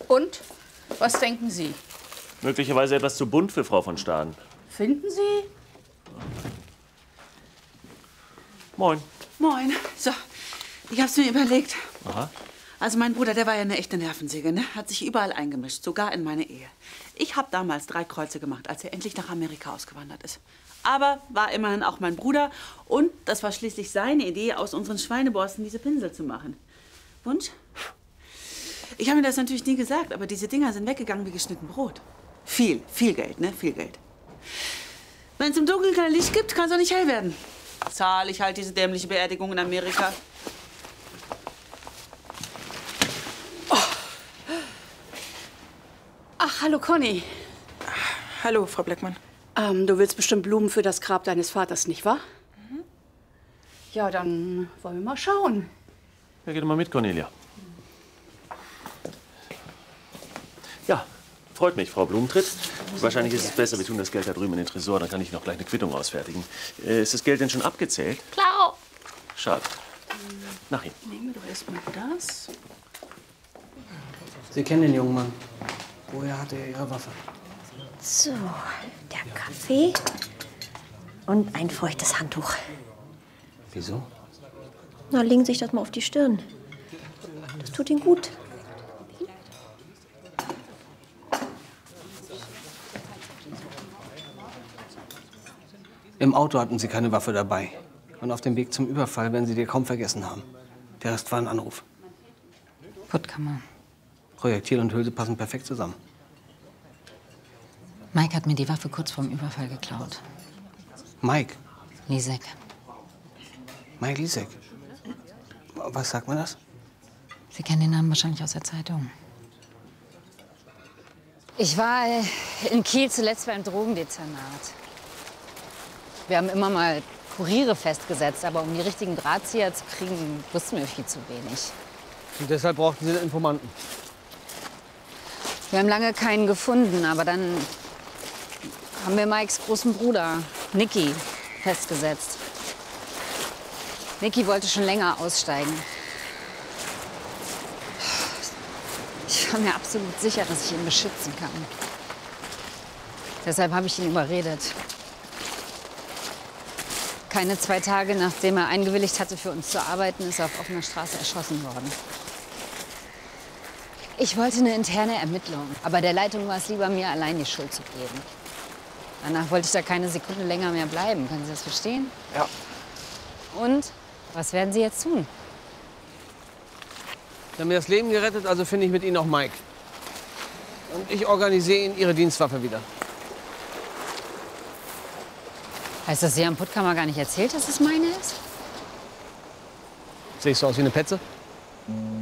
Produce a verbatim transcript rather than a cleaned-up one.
Und? Was denken Sie? Möglicherweise etwas zu bunt für Frau von Staden. Finden Sie? Moin. Moin. So, ich hab's mir überlegt. Aha. Also mein Bruder, der war ja eine echte Nervensäge, ne? Hat sich überall eingemischt, sogar in meine Ehe. Ich habe damals drei Kreuze gemacht, als er endlich nach Amerika ausgewandert ist. Aber war immerhin auch mein Bruder. Und das war schließlich seine Idee, aus unseren Schweineborsten diese Pinsel zu machen. Wunsch? Ich habe mir das natürlich nie gesagt, aber diese Dinger sind weggegangen wie geschnitten Brot. Viel, viel Geld, ne? Viel Geld. Wenn es im Dunkeln kein Licht gibt, kann es auch nicht hell werden. Zahl ich halt diese dämliche Beerdigung in Amerika. Ach, hallo Conny. Hallo, Frau Bleckmann. Ähm, du willst bestimmt Blumen für das Grab deines Vaters, nicht wahr? Mhm. Ja, dann wollen wir mal schauen. Ja, geh doch mal mit, Cornelia. Ja, freut mich, Frau Blumentritt. Wahrscheinlich ist es besser, wir tun das Geld da drüben in den Tresor, dann kann ich noch gleich eine Quittung ausfertigen. Äh, ist das Geld denn schon abgezählt? Klar. Schade. Nach ihm. Nehmen wir doch erstmal das. Sie kennen den jungen Mann. Woher hat er Ihre Waffe? So, der Kaffee und ein feuchtes Handtuch. Wieso? Na, legen Sie sich das mal auf die Stirn. Das tut Ihnen gut. Im Auto hatten Sie keine Waffe dabei. Und auf dem Weg zum Überfall werden Sie dir kaum vergessen haben. Der Rest war ein Anruf. Puttkammer. Projektil und Hülse passen perfekt zusammen. Mike hat mir die Waffe kurz vorm Überfall geklaut. Mike? Lisek. Mike Lisek? Was sagt man das? Sie kennen den Namen wahrscheinlich aus der Zeitung. Ich war in Kiel zuletzt beim Drogendezernat. Wir haben immer mal Kuriere festgesetzt, aber um die richtigen Drahtzieher zu kriegen, wussten wir viel zu wenig. Und deshalb brauchten Sie den Informanten? Wir haben lange keinen gefunden, aber dann haben wir Mikes großen Bruder, Nicky, festgesetzt. Nicky wollte schon länger aussteigen. Ich war mir absolut sicher, dass ich ihn beschützen kann. Deshalb habe ich ihn überredet. Keine zwei Tage, nachdem er eingewilligt hatte, für uns zu arbeiten, ist er auf offener Straße erschossen worden. Ich wollte eine interne Ermittlung, aber der Leitung war es lieber, mir allein die Schuld zu geben. Danach wollte ich da keine Sekunde länger mehr bleiben. Können Sie das verstehen? Ja. Und? Was werden Sie jetzt tun? Sie haben mir das Leben gerettet, also finde ich mit Ihnen auch Mike. Und ich organisiere Ihnen Ihre Dienstwaffe wieder. Heißt das, Sie haben Puttkammer gar nicht erzählt, dass es meine ist? Sehe ich so aus wie eine Petze?